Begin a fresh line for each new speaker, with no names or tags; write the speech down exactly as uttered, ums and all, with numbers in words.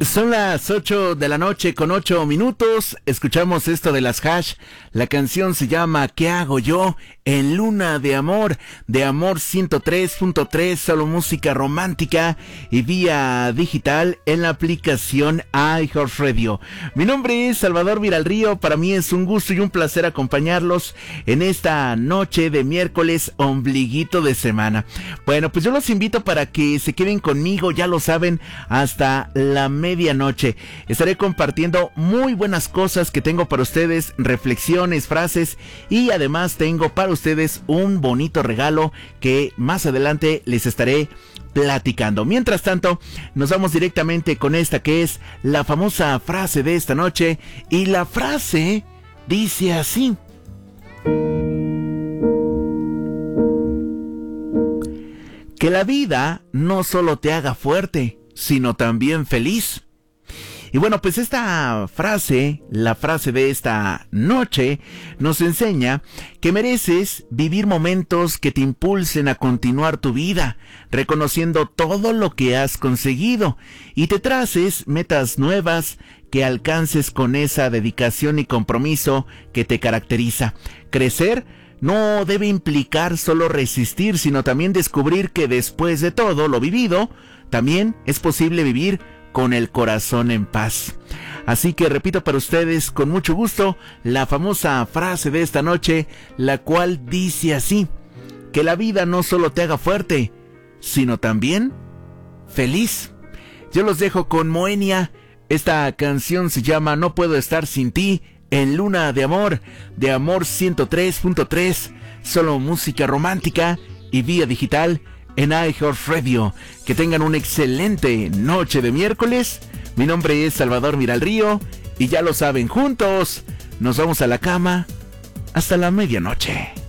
Son las ocho de la noche con ocho minutos. Escuchamos esto de las Hash. La canción se llama ¿Qué hago yo? En Luna de Amor, de Amor ciento tres punto tres, solo música romántica y vía digital en la aplicación iHeartRadio. Mi nombre es Salvador Viralrío. Para mí es un gusto y un placer acompañarlos en esta noche de miércoles ombliguito de semana. Bueno, pues yo los invito para que se queden conmigo, ya lo saben, hasta la medianoche. Estaré compartiendo muy buenas cosas que tengo para ustedes, reflexiones, frases, y además tengo para ustedes un bonito regalo que más adelante les estaré platicando. Mientras tanto, nos vamos directamente con esta que es la famosa frase de esta noche, y la frase dice así: que la vida no solo te haga fuerte, sino también feliz. Y bueno, pues esta frase, la frase de esta noche, nos enseña que mereces vivir momentos que te impulsen a continuar tu vida, reconociendo todo lo que has conseguido, y te traces metas nuevas que alcances con esa dedicación y compromiso que te caracteriza. Crecer no debe implicar solo resistir, sino también descubrir que después de todo lo vivido, también es posible vivir con el corazón en paz. Así que repito para ustedes con mucho gusto la famosa frase de esta noche, la cual dice así: que la vida no solo te haga fuerte, sino también feliz. Yo los dejo con Moenia. Esta canción se llama No puedo estar sin ti, en Luna de Amor, de Amor ciento tres punto tres, solo música romántica y vía digital en iHeartRadio. Que tengan una excelente noche de miércoles. Mi nombre es Salvador Viralrío y ya lo saben, juntos nos vamos a la cama hasta la medianoche.